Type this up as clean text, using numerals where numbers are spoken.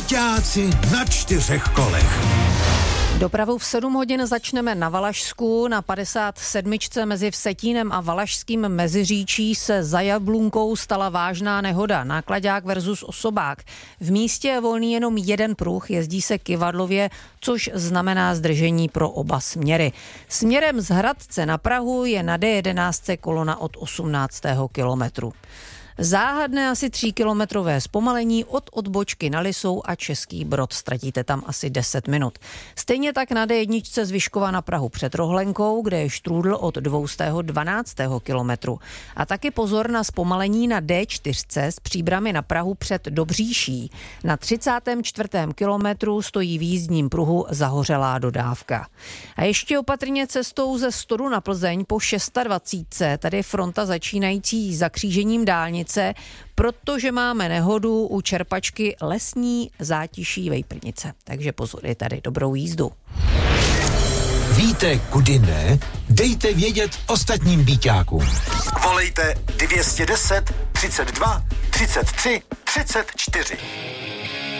Byťáci na 4 kolech. Dopravu v 7 hodin začneme na Valašsku. Na 57. mezi Vsetínem a Valašským Meziříčí se za Jablunkou stala vážná nehoda. Náklaďák versus osobák. V místě je volný jenom jeden pruh, jezdí se kyvadlově, což znamená zdržení pro oba směry. Směrem z Hradce na Prahu je na D11 kolona od 18. kilometru. Záhadné asi 3kilometrové zpomalení od odbočky na Lisou a Český Brod. Ztratíte tam asi 10 minut. Stejně tak na D1 z Vyškova na Prahu před Rohlenkou, kde je štrůdl od 212. kilometru. A taky pozor na zpomalení na D4 z Příbrami na Prahu před Dobříší. Na 34. kilometru stojí v jízdním pruhu zahořelá dodávka. A ještě opatrně cestou ze Stodu na Plzeň po 26. Tady je fronta začínající zakřížením dálnice, protože máme nehodu u čerpačky Lesní Zátiší Vejprnice. Takže pozor, je tady, dobrou jízdu. Víte, kudy ne? Dejte vědět ostatním byťákům. Volejte 210 32 33 34.